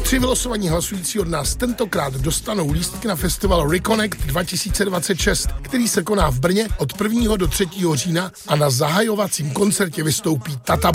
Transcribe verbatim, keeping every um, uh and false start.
Tři vylosovaní hlasující od nás tentokrát dostanou lístky na festival Reconnect dva tisíce dvacet šest, který se koná v Brně od prvního do třetího října a na zahajovacím koncertě vystoupí Tata